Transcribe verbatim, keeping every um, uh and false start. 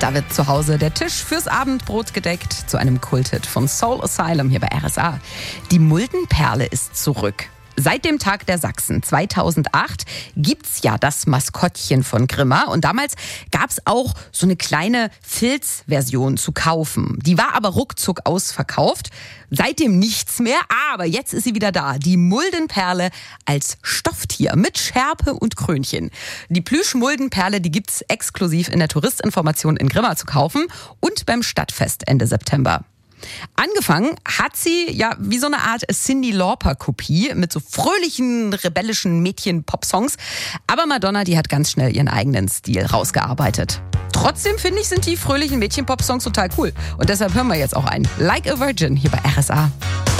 Da wird zu Hause der Tisch fürs Abendbrot gedeckt zu einem Kulthit von Soul Asylum hier bei R S A. Die Muldenperle ist zurück. Seit dem Tag der Sachsen zweitausendacht gibt's ja das Maskottchen von Grimma. Und damals gab's auch so eine kleine Filzversion zu kaufen. Die war aber ruckzuck ausverkauft. Seitdem nichts mehr, aber jetzt ist sie wieder da. Die Muldenperle als Stofftier mit Schärpe und Krönchen. Die Plüsch-Muldenperle, die gibt's exklusiv in der Touristinformation in Grimma zu kaufen und beim Stadtfest Ende September. Angefangen hat sie ja wie so eine Art Cyndi Lauper-Kopie mit so fröhlichen, rebellischen Mädchen-Pop-Songs. Aber Madonna, die hat ganz schnell ihren eigenen Stil rausgearbeitet. Trotzdem finde ich, sind die fröhlichen Mädchen-Pop-Songs total cool. Und deshalb hören wir jetzt auch einen Like a Virgin hier bei R S A.